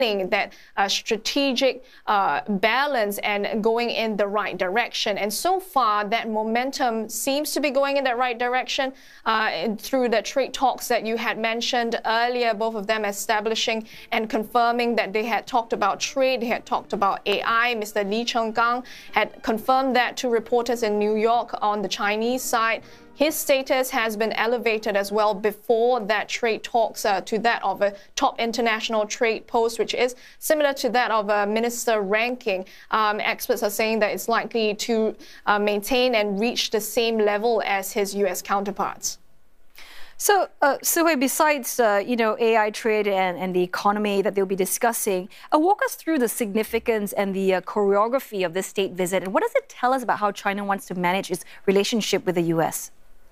that strategic balance and going in the right direction. And so far, that momentum seems to be going in that right direction through the trade talks that you had mentioned earlier, both of them establishing and confirming that they had talked about trade, they had talked about AI. Mr. Li Chenggang had confirmed that to reporters in New York on the Chinese side. His status has been elevated as well before that trade talks to that of a top international trade post, which is similar to that of a minister ranking. Experts are saying that it's likely to maintain and reach the same level as his U.S. counterparts. So, Suhui, besides, AI trade and the economy that they'll be discussing, walk us through the significance and the choreography of this state visit. And what does it tell us about how China wants to manage its relationship with the U.S.?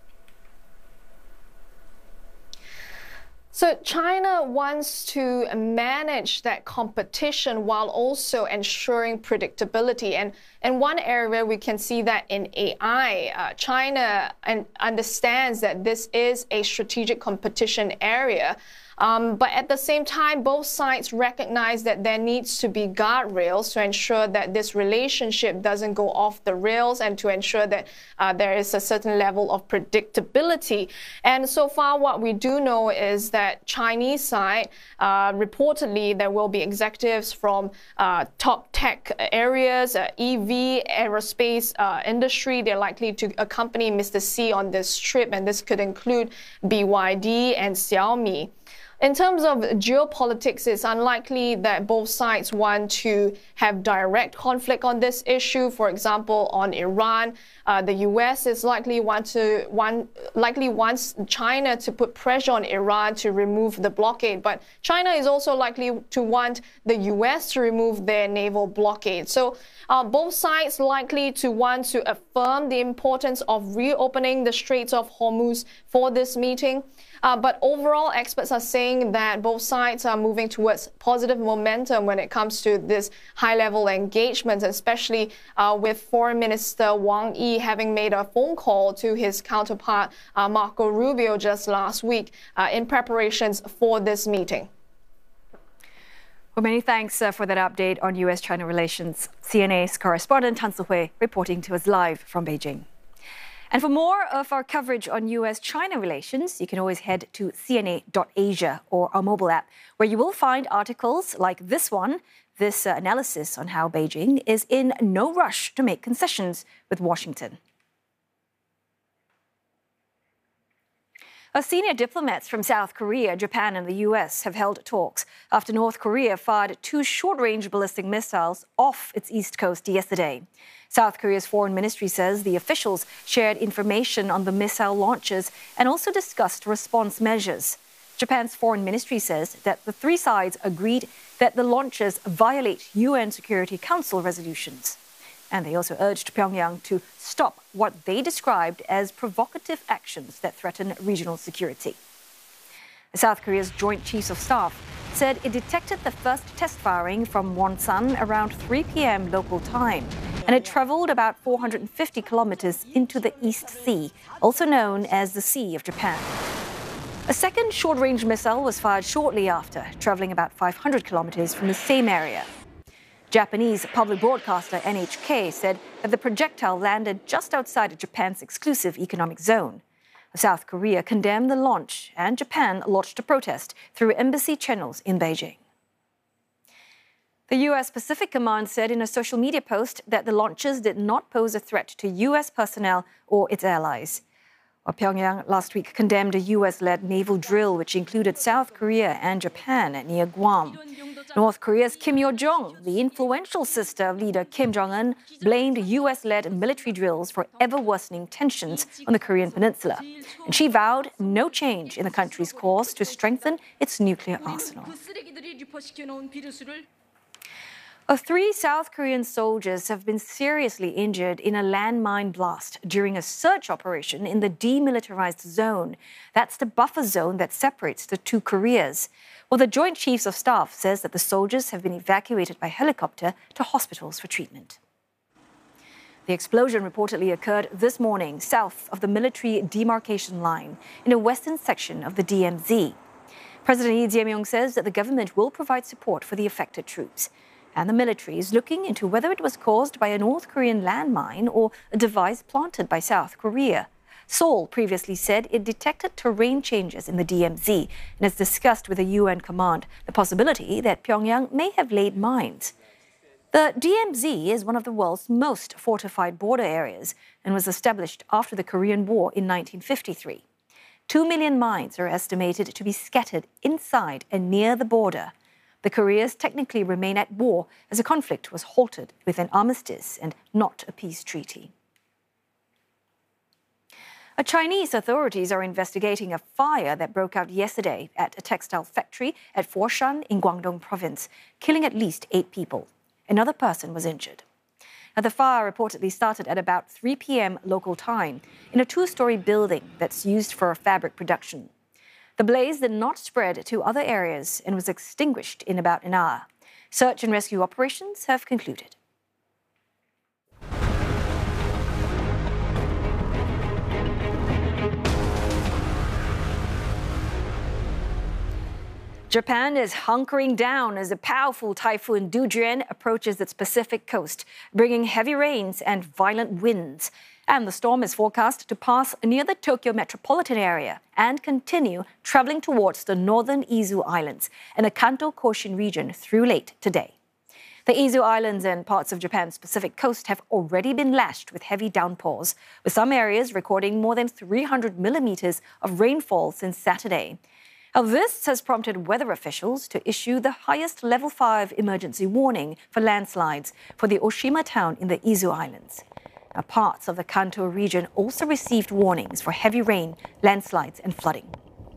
So China wants to manage that competition while also ensuring predictability. And one area we can see that in AI, China understands that this is a strategic competition area. But at the same time, both sides recognize that there needs to be guardrails to ensure that this relationship doesn't go off the rails and to ensure that there is a certain level of predictability. And so far, what we do know is that Chinese side, reportedly, there will be executives from top tech areas, EV, aerospace industry. They're likely to accompany Mr. Xi on this trip, and this could include BYD and Xiaomi. In terms of geopolitics, it's unlikely that both sides want to have direct conflict on this issue. For example, on Iran, the U.S. is likely wants China to put pressure on Iran to remove the blockade. But China is also likely to want the U.S. to remove their naval blockade. So both sides likely to want to affirm the importance of reopening the Straits of Hormuz for this meeting. But overall, experts are saying that both sides are moving towards positive momentum when it comes to this high-level engagement, especially with Foreign Minister Wang Yi having made a phone call to his counterpart, Marco Rubio, just last week in preparations for this meeting. Well, many thanks for that update on U.S.-China relations. CNA's correspondent Tan Suhui reporting to us live from Beijing. And for more of our coverage on U.S.-China relations, you can always head to cna.asia or our mobile app, where you will find articles like this one, this analysis on how Beijing is in no rush to make concessions with Washington. Senior diplomats from South Korea, Japan and the U.S. have held talks after North Korea fired 2 short-range ballistic missiles off its east coast yesterday. South Korea's foreign ministry says the officials shared information on the missile launches and also discussed response measures. Japan's foreign ministry says that the 3 sides agreed that the launches violate UN Security Council resolutions. And they also urged Pyongyang to stop what they described as provocative actions that threaten regional security. South Korea's Joint Chiefs of Staff said it detected the first test firing from Wonsan around 3 p.m. local time, and it traveled about 450 kilometers into the East Sea, also known as the Sea of Japan. A second short-range missile was fired shortly after, traveling about 500 kilometers from the same area. Japanese public broadcaster NHK said that the projectile landed just outside of Japan's exclusive economic zone. South Korea condemned the launch, and Japan lodged a protest through embassy channels in Beijing. The U.S. Pacific Command said in a social media post that the launches did not pose a threat to U.S. personnel or its allies. Pyongyang last week condemned a U.S.-led naval drill which included South Korea and Japan near Guam. North Korea's Kim Yo-jong, the influential sister of leader Kim Jong-un, blamed U.S.-led military drills for ever-worsening tensions on the Korean peninsula. And she vowed no change in the country's course to strengthen its nuclear arsenal. 3 South Korean soldiers have been seriously injured in a landmine blast during a search operation in the demilitarized zone. That's the buffer zone that separates the 2 Koreas. Well, the Joint Chiefs of Staff says that the soldiers have been evacuated by helicopter to hospitals for treatment. The explosion reportedly occurred this morning south of the military demarcation line in a western section of the DMZ. President Lee Jae-myung says that the government will provide support for the affected troops. And the military is looking into whether it was caused by a North Korean landmine or a device planted by South Korea. Seoul previously said it detected terrain changes in the DMZ and has discussed with the UN command the possibility that Pyongyang may have laid mines. The DMZ is one of the world's most fortified border areas and was established after the Korean War in 1953. 2 million mines are estimated to be scattered inside and near the border. The Koreas technically remain at war as the conflict was halted with an armistice and not a peace treaty. Chinese authorities are investigating a fire that broke out yesterday at a textile factory at Foshan in Guangdong province, killing at least 8 people. Another person was injured. Now, the fire reportedly started at about 3 p.m. local time in a 2-story building that's used for fabric production. The blaze did not spread to other areas and was extinguished in about an hour. Search and rescue operations have concluded. Japan is hunkering down as a powerful typhoon Dudrian approaches its Pacific coast, bringing heavy rains and violent winds. And the storm is forecast to pass near the Tokyo metropolitan area and continue traveling towards the northern Izu Islands and the Kanto Koshin region through late today. The Izu Islands and parts of Japan's Pacific coast have already been lashed with heavy downpours, with some areas recording more than 300 millimeters of rainfall since Saturday. Now, this has prompted weather officials to issue the highest level 5 emergency warning for landslides for the Oshima town in the Izu Islands. Now, parts of the Kanto region also received warnings for heavy rain, landslides and flooding.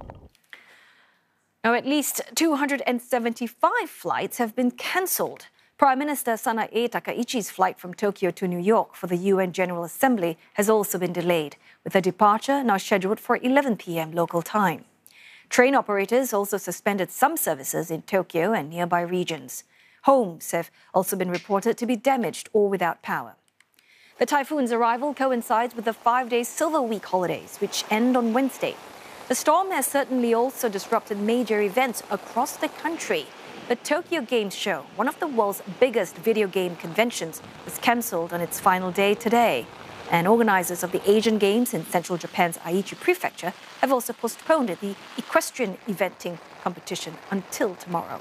Now, at least 275 flights have been cancelled. Prime Minister Sanae Takaichi's flight from Tokyo to New York for the UN General Assembly has also been delayed, with a departure now scheduled for 11 p.m. local time. Train operators also suspended some services in Tokyo and nearby regions. Homes have also been reported to be damaged or without power. The typhoon's arrival coincides with the 5-day Silver Week holidays, which end on Wednesday. The storm has certainly also disrupted major events across the country. The Tokyo Game Show, one of the world's biggest video game conventions, was cancelled on its final day today. And organizers of the Asian Games in central Japan's Aichi Prefecture have also postponed the equestrian eventing competition until tomorrow.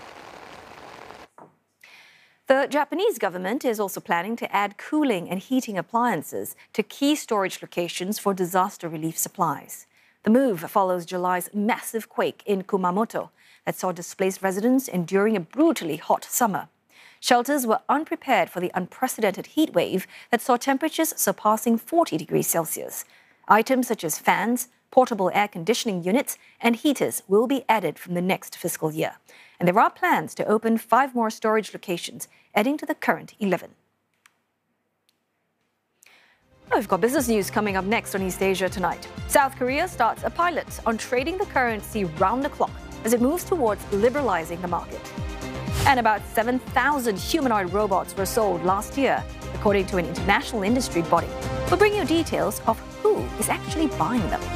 The Japanese government is also planning to add cooling and heating appliances to key storage locations for disaster relief supplies. The move follows July's massive quake in Kumamoto that saw displaced residents enduring a brutally hot summer. Shelters were unprepared for the unprecedented heat wave that saw temperatures surpassing 40 degrees Celsius. Items such as fans, portable air conditioning units, and heaters will be added from the next fiscal year. And there are plans to open 5 more storage locations, adding to the current 11. We've got business news coming up next on East Asia Tonight. South Korea starts a pilot on trading the currency round the clock as it moves towards liberalizing the market. And about 7,000 humanoid robots were sold last year, according to an international industry body. We'll bring you details of who is actually buying them.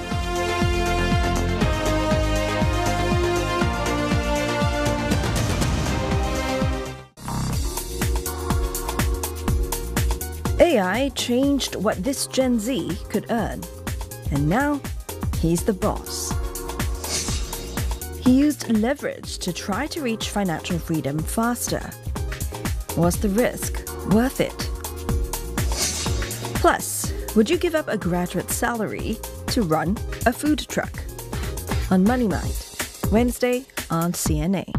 AI changed what this Gen Z could earn. And now, he's the boss. He used leverage to try to reach financial freedom faster. Was the risk worth it? Plus, would you give up a graduate salary to run a food truck? On Money Mind, Wednesday on CNA.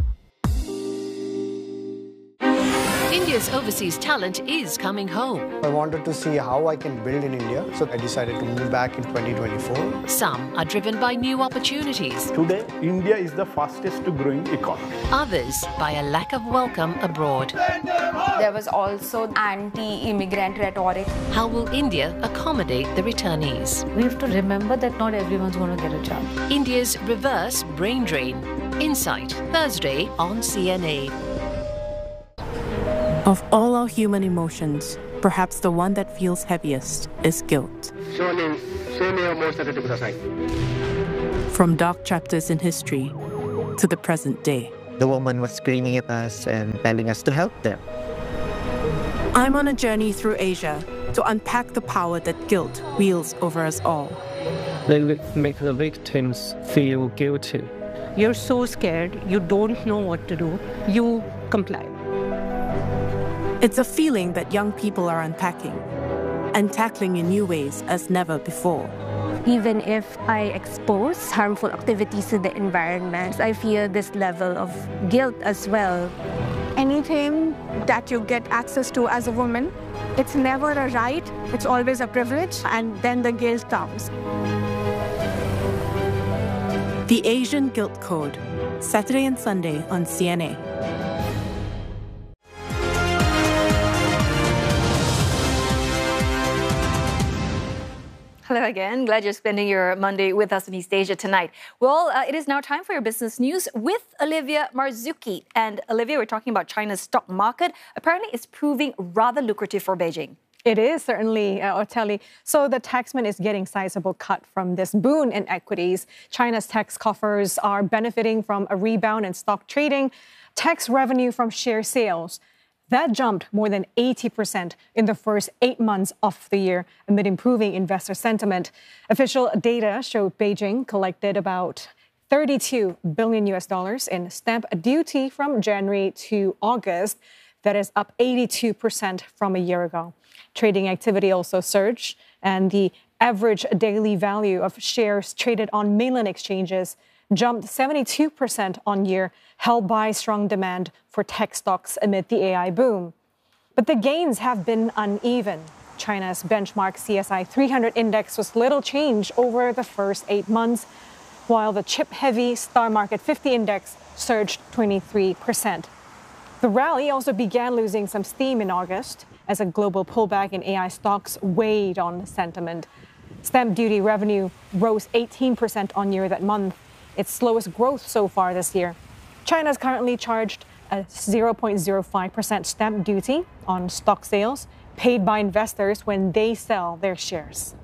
India's overseas talent is coming home. I wanted to see how I can build in India, so I decided to move back in 2024. Some are driven by new opportunities. Today, India is the fastest growing economy. Others by a lack of welcome abroad. There was also anti-immigrant rhetoric. How will India accommodate the returnees? We have to remember that not everyone's going to get a job. India's reverse brain drain. Insight, Thursday on CNA. Of all our human emotions, perhaps the one that feels heaviest is guilt. From dark chapters in history to the present day. The woman was screaming at us and telling us to help them. I'm on a journey through Asia to unpack the power that guilt wields over us all. They make the victims feel guilty. You're so scared, you don't know what to do, you comply. It's a feeling that young people are unpacking and tackling in new ways as never before. Even if I expose harmful activities to the environment, I feel this level of guilt as well. Anything that you get access to as a woman, it's never a right, it's always a privilege, and then the guilt comes. The Asian Guilt Code, Saturday and Sunday on CNA. Hello again. Glad you're spending your Monday with us in East Asia tonight. Well, it is now time for your business news with Olivia Marzuki. And Olivia, we're talking about China's stock market. Apparently, it's proving rather lucrative for Beijing. It is certainly, Oteli. So the taxman is getting sizable cut from this boon in equities. China's tax coffers are benefiting from a rebound in stock trading. Tax revenue from share sales, that jumped more than 80% in the first 8 months of the year amid improving investor sentiment. Official data showed Beijing collected about $32 billion in stamp duty from January to August. That is up 82% from a year ago. Trading activity also surged, and the average daily value of shares traded on mainland exchanges jumped 72% on year, held by strong demand for tech stocks amid the AI boom. But the gains have been uneven. China's benchmark CSI 300 index was little changed over the first 8 months, while the chip-heavy Star Market 50 index surged 23%. The rally also began losing some steam in August as a global pullback in AI stocks weighed on sentiment. Stamp duty revenue rose 18% on year that month, its slowest growth so far this year. China is currently charged a 0.05% stamp duty on stock sales paid by investors when they sell their shares.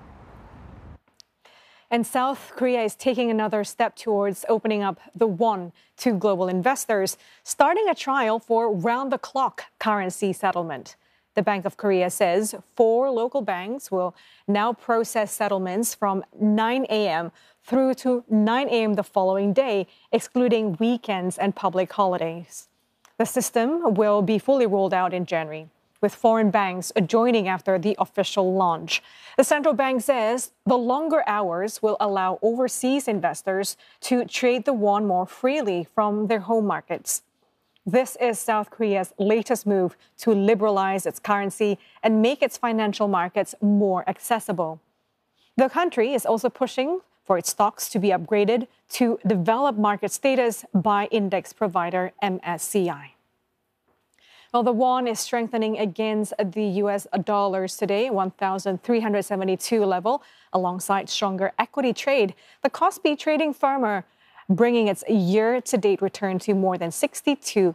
And South Korea is taking another step towards opening up the won to global investors, starting a trial for round-the-clock currency settlement. The Bank of Korea says 4 local banks will now process settlements from 9 a.m. through to 9 a.m. the following day, excluding weekends and public holidays. The system will be fully rolled out in January, with foreign banks joining after the official launch. The central bank says the longer hours will allow overseas investors to trade the won more freely from their home markets. This is South Korea's latest move to liberalize its currency and make its financial markets more accessible. The country is also pushing for its stocks to be upgraded to developed market status by index provider MSCI. Well, the won is strengthening against the U.S. dollars today, 1,372 level, alongside stronger equity trade. The Kospi trading firm bringing its year-to-date return to more than 62%.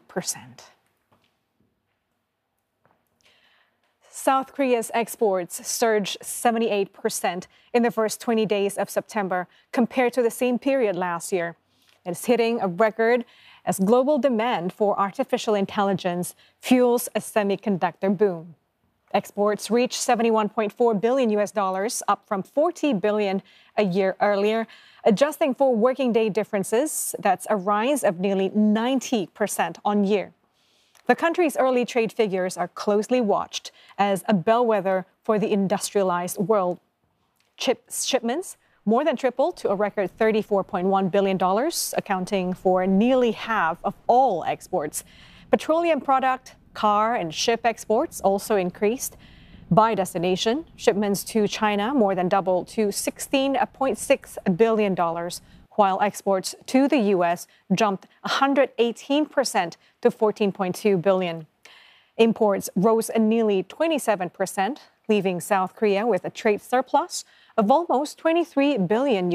South Korea's exports surged 78% in the first 20 days of September compared to the same period last year. It's hitting a record as global demand for artificial intelligence fuels a semiconductor boom. Exports reached $71.4 billion, up from $40 billion a year earlier. Adjusting for working day differences, that's a rise of nearly 90% on year. The country's early trade figures are closely watched as a bellwether for the industrialized world. Shipments more than tripled to a record $34.1 billion, accounting for nearly half of all exports. Petroleum product, car, and ship exports also increased. By destination, shipments to China more than doubled to $16.6 billion, while exports to the U.S. jumped 118% to $14.2 billion. Imports rose nearly 27%, leaving South Korea with a trade surplus of almost $23 billion.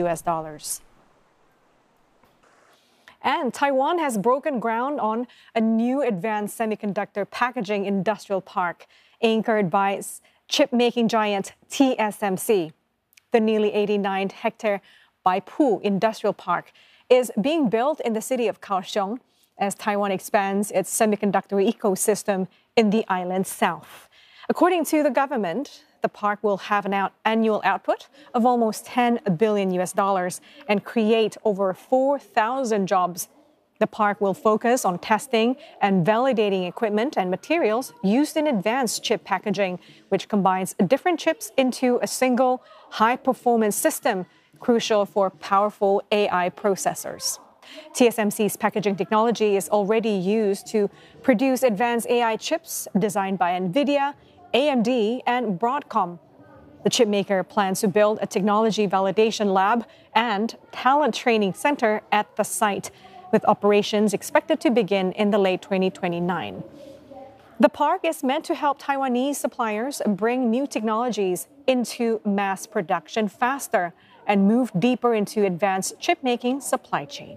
And Taiwan has broken ground on a new advanced semiconductor packaging industrial park anchored by chip-making giant TSMC. The nearly 89-hectare Baipu Industrial Park is being built in the city of Kaohsiung as Taiwan expands its semiconductor ecosystem in the island's south. According to the government, the park will have an annual output of almost $10 billion and create over 4,000 jobs. The park will focus on testing and validating equipment and materials used in advanced chip packaging, which combines different chips into a single high-performance system, crucial for powerful AI processors. TSMC's packaging technology is already used to produce advanced AI chips designed by NVIDIA, AMD, and Broadcom. The chipmaker plans to build a technology validation lab and talent training center at the site, with operations expected to begin in the late 2029. The park is meant to help Taiwanese suppliers bring new technologies into mass production faster and move deeper into advanced chip-making supply chain.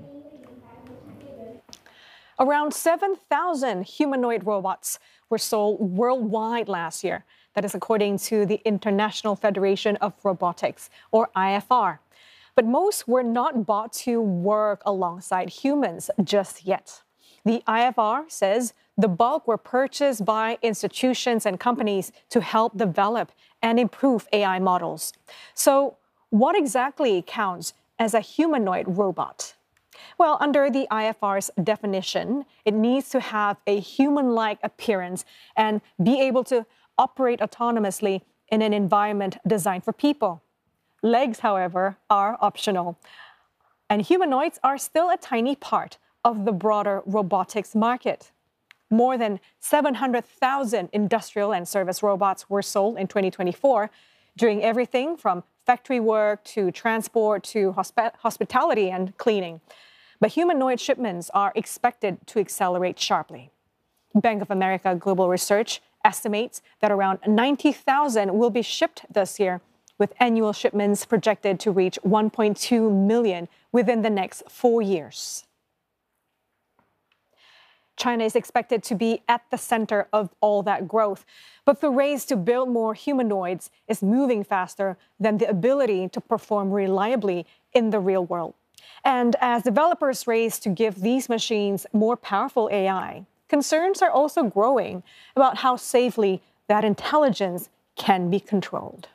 Around 7,000 humanoid robots were sold worldwide last year. That is according to the International Federation of Robotics, or IFR. But most were not bought to work alongside humans just yet. The IFR says the bulk were purchased by institutions and companies to help develop and improve AI models. So, what exactly counts as a humanoid robot? Well, under the IFR's definition, it needs to have a human-like appearance and be able to operate autonomously in an environment designed for people. Legs, however, are optional. And humanoids are still a tiny part of the broader robotics market. More than 700,000 industrial and service robots were sold in 2024, doing everything from factory work to transport to hospitality and cleaning. But humanoid shipments are expected to accelerate sharply. Bank of America Global Research estimates that around 90,000 will be shipped this year, with annual shipments projected to reach 1.2 million within the next 4 years. China is expected to be at the center of all that growth, but the race to build more humanoids is moving faster than the ability to perform reliably in the real world. And as developers race to give these machines more powerful AI, concerns are also growing about how safely that intelligence can be controlled.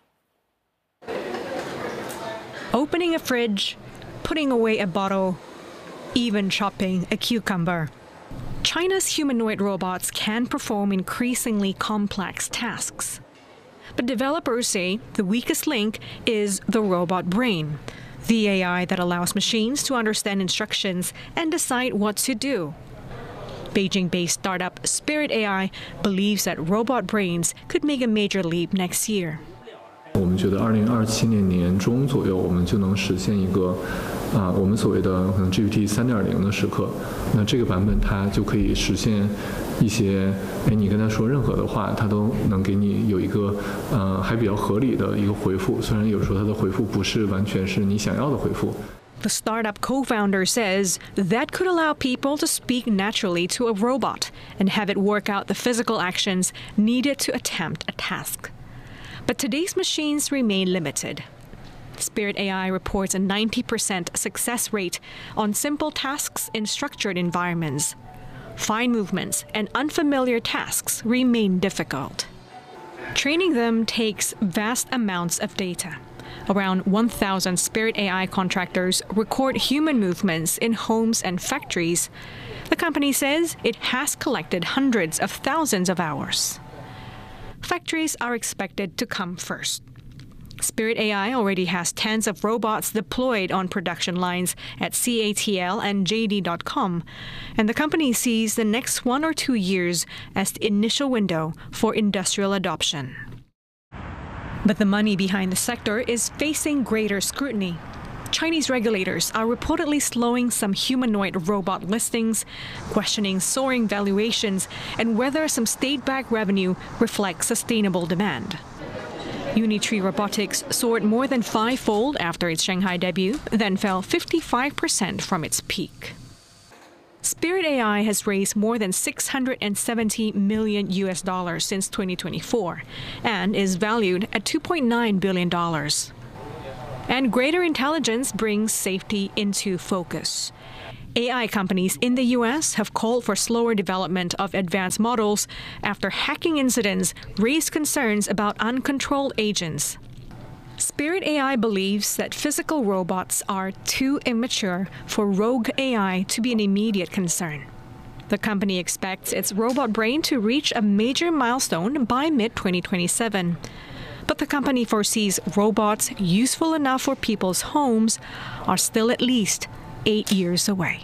Opening a fridge, putting away a bottle, even chopping a cucumber. China's humanoid robots can perform increasingly complex tasks. But developers say the weakest link is the robot brain, the AI that allows machines to understand instructions and decide what to do. Beijing-based startup Spirit AI believes that robot brains could make a major leap next year. 我们觉得2027年年中左右，我们就能实现一个我们所谓的可能 GPT 3.0的时刻。那这个版本它就可以实现一些，你跟它说任何的话，它都能给你有一个还比较合理的一个回复。虽然有时候它的回复不是完全是你想要的回复。 The startup co-founder says that could allow people to speak naturally to a robot and have it work out the physical actions needed to attempt a task. But today's machines remain limited. Spirit AI reports a 90% success rate on simple tasks in structured environments. Fine movements and unfamiliar tasks remain difficult. Training them takes vast amounts of data. Around 1,000 Spirit AI contractors record human movements in homes and factories. The company says it has collected hundreds of thousands of hours. Factories are expected to come first. Spirit AI already has tens of robots deployed on production lines at CATL and JD.com, and the company sees the next 1 or 2 years as the initial window for industrial adoption. But the money behind the sector is facing greater scrutiny. Chinese regulators are reportedly slowing some humanoid robot listings, questioning soaring valuations, and whether some state-backed revenue reflects sustainable demand. Unitree Robotics soared more than 5-fold after its Shanghai debut, then fell 55% from its peak. Spirit AI has raised more than $670 million since 2024 and is valued at $2.9 billion. And greater intelligence brings safety into focus. AI companies in the U.S. have called for slower development of advanced models after hacking incidents raised concerns about uncontrolled agents. Spirit AI believes that physical robots are too immature for rogue AI to be an immediate concern. The company expects its robot brain to reach a major milestone by mid-2027. But the company foresees robots useful enough for people's homes are still at least 8 years away.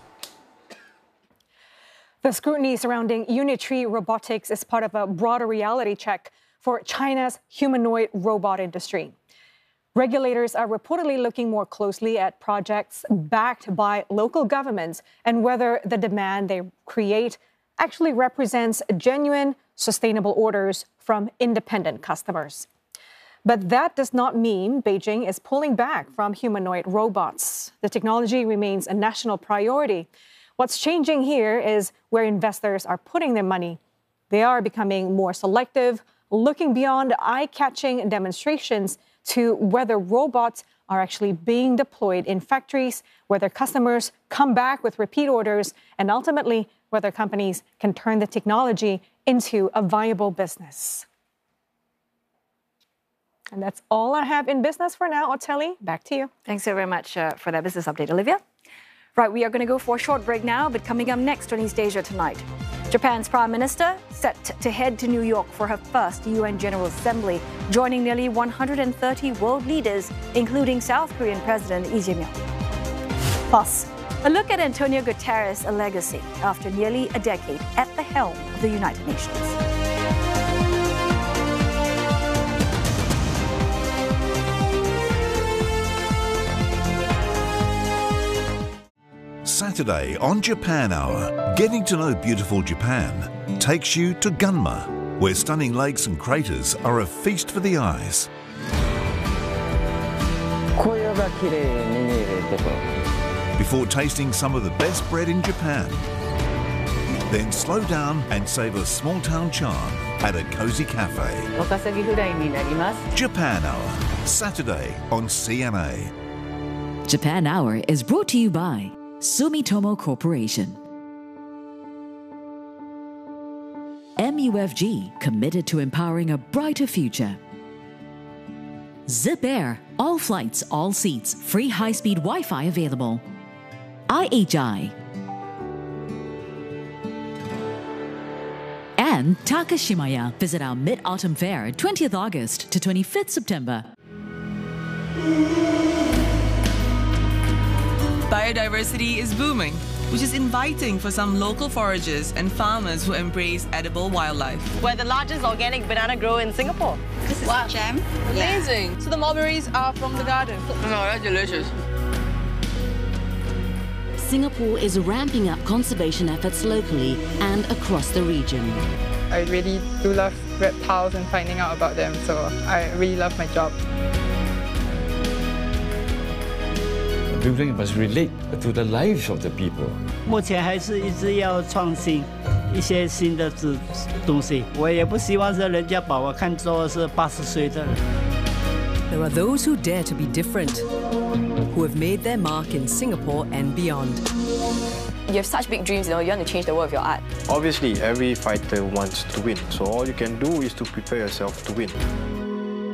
The scrutiny surrounding Unitree Robotics is part of a broader reality check for China's humanoid robot industry. Regulators are reportedly looking more closely at projects backed by local governments and whether the demand they create actually represents genuine, sustainable orders from independent customers. But that does not mean Beijing is pulling back from humanoid robots. The technology remains a national priority. What's changing here is where investors are putting their money. They are becoming more selective, looking beyond eye-catching demonstrations to whether robots are actually being deployed in factories, whether customers come back with repeat orders, and ultimately whether companies can turn the technology into a viable business. And that's all I have in business for now. Oteli, back to you. Thanks so very much for that business update, Olivia. Right, we are going to go for a short break now, but coming up next on East Asia Tonight, Japan's Prime Minister set to head to New York for her first UN General Assembly, joining nearly 130 world leaders, including South Korean President Lee Jae-myung. Plus, a look at Antonio Guterres' legacy after nearly a decade at the helm of the United Nations. Saturday on Japan Hour, getting to know beautiful Japan takes you to Gunma, where stunning lakes and craters are a feast for the eyes. Before tasting some of the best bread in Japan, then slow down and savour small town charm at a cozy cafe. Japan Hour, Saturday on CNA. Japan Hour is brought to you by Sumitomo Corporation. MUFG, committed to empowering a brighter future. Zip Air, all flights, all seats, free high-speed Wi-Fi available. IHI. And Takashimaya. Visit our Mid-Autumn Fair, 20th August to 25th September. Biodiversity is booming, which is inviting for some local foragers and farmers who embrace edible wildlife. We're the largest organic banana grower in Singapore. This is a jam. Amazing. Yeah. So the mulberries are from the garden. No, that's delicious. Singapore is ramping up conservation efforts locally and across the region. I really do love reptiles and finding out about them, so I really love my job. Building must relate to the lives of the people. 目前还是一直要创新一些新的东西。我也不希望是人家把我看作是80岁的人。 There are those who dare to be different, who have made their mark in Singapore and beyond. You have such big dreams, you want to change the world with your art. Obviously, every fighter wants to win, so all you can do is to prepare yourself to win.